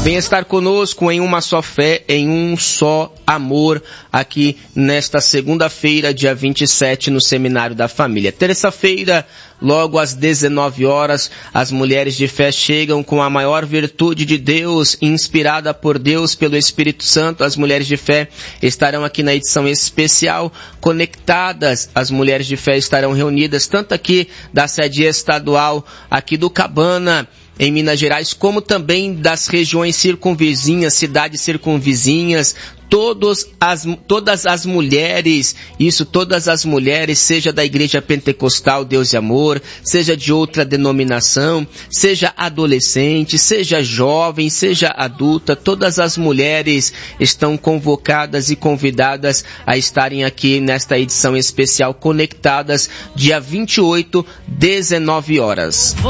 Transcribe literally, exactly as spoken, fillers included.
Venha estar conosco em uma só fé, em um só amor, aqui nesta segunda-feira, dia vinte e sete, no Seminário da Família. Terça-feira, logo às dezenove horas, as mulheres de fé chegam com a maior virtude de Deus, inspirada por Deus pelo Espírito Santo. As mulheres de fé estarão aqui na edição especial, conectadas. As mulheres de fé estarão reunidas, tanto aqui da sede estadual, aqui do Cabana, em Minas Gerais, como também das regiões circunvizinhas, cidades circunvizinhas. Todos as, todas as mulheres, isso, todas as mulheres, seja da Igreja Pentecostal Deus e Amor, seja de outra denominação, seja adolescente, seja jovem, seja adulta, todas as mulheres estão convocadas e convidadas a estarem aqui nesta edição especial, conectadas, dia vinte e oito, dezenove horas.